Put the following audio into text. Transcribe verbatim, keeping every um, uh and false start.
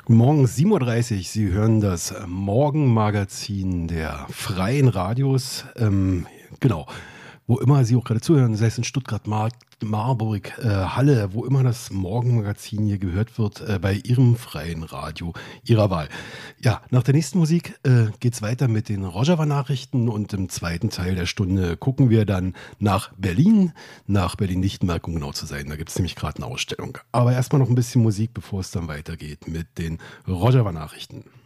Morgen sieben Uhr dreißig, Sie hören das Morgenmagazin der Freien Radios. Ähm, genau, wo immer Sie auch gerade zuhören, sei es in Stuttgart, Mar Marburg, äh, Halle, wo immer das Morgenmagazin hier gehört wird, äh, bei Ihrem freien Radio Ihrer Wahl. Ja, nach der nächsten Musik äh, geht's weiter mit den Rojava-Nachrichten und im zweiten Teil der Stunde gucken wir dann nach Berlin, nach Berlin-Lichtenberg, um genau zu sein. Da gibt's nämlich gerade eine Ausstellung. Aber erstmal noch ein bisschen Musik, bevor es dann weitergeht mit den Rojava-Nachrichten.